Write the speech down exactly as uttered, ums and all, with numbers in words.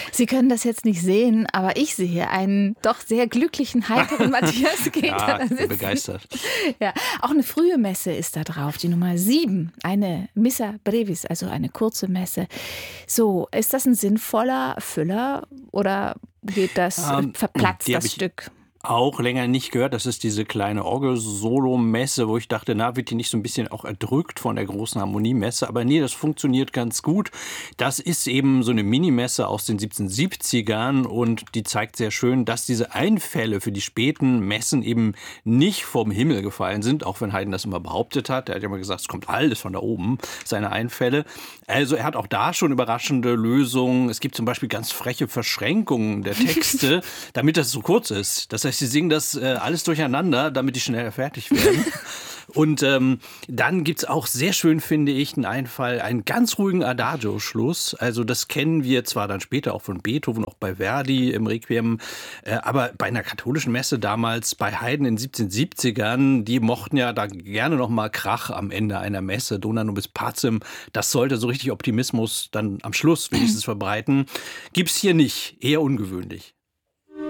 Sie können das jetzt nicht sehen, aber ich sehe einen doch sehr glücklichen, heiteren Matthias Keter. Ja, ich bin begeistert. Ja, auch eine frühe Messe ist da drauf, die Nummer sieben, eine Missa Brevis, also eine kurze Messe. So, ist das ein sinnvoller Füller oder geht das, Ähm, verplatzt die hab das ich Stück? Auch länger nicht gehört. Das ist diese kleine Orgel-Solo-Messe, wo ich dachte, na, wird die nicht so ein bisschen auch erdrückt von der großen Harmoniemesse? Aber nee, das funktioniert ganz gut. Das ist eben so eine Minimesse aus den siebzehnhundertsiebzigern und die zeigt sehr schön, dass diese Einfälle für die späten Messen eben nicht vom Himmel gefallen sind, auch wenn Haydn das immer behauptet hat. Er hat ja immer gesagt, es kommt alles von da oben, seine Einfälle. Also er hat auch da schon überraschende Lösungen. Es gibt zum Beispiel ganz freche Verschränkungen der Texte, damit das so kurz ist. Das heißt, sie singen das äh, alles durcheinander, damit die schneller fertig werden. Und ähm, dann gibt's auch sehr schön, finde ich, einen Einfall, einen ganz ruhigen Adagio-Schluss. Also das kennen wir zwar dann später auch von Beethoven, auch bei Verdi im Requiem, äh, aber bei einer katholischen Messe damals, bei Haydn in den siebzehnhundertsiebzigern, die mochten ja da gerne noch mal Krach am Ende einer Messe, Dona nobis pacem. Das sollte so richtig Optimismus dann am Schluss wenigstens verbreiten. Gibt's hier nicht, eher ungewöhnlich.